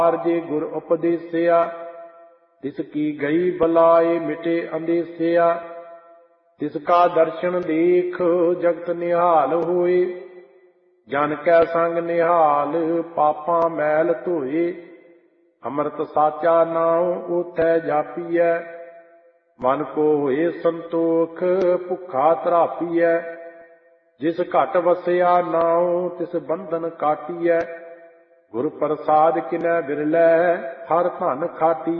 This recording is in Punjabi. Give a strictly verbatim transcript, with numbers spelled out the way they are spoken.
ਜੇ ਗੁਰ ਉਪਦੇਸਿਆ, ਤਿਸ ਕੀ ਗਈ ਬਲਾਏ ਮਿਟੇ ਅੰਦੇਸਿਆ। ਤਿਸ ਕਾ ਦਰਸ਼ਨ ਦੇਖ ਜਗਤ ਨਿਹਾਲ ਹੋਏ, ਜਨ ਕੈ ਸੰਗ ਨਿਹਾਲ ਪਾਪਾਂ ਮੈਲ ਧੋਏ। ਅੰਮ੍ਰਿਤ ਸਾਚਾ ਨਾਉ ਓਥੈ ਜਾਪੀਐ, ਮਨ ਕੋ ਹੋਏ ਸੰਤੋਖ ਭੁੱਖਾ ਤ੍ਰਾਪੀਐ। ਜਿਸ ਘਟ ਵਸਿਆ ਨਾਉ ਤਿਸ ਬੰਧਨ ਕਾਟੀਐ, ਗੁਰ ਪ੍ਰਸਾਦ ਕਿਨੈ ਬਿਰਲੇ ਹਰ ਧਨ ਖਾਟੀਐ।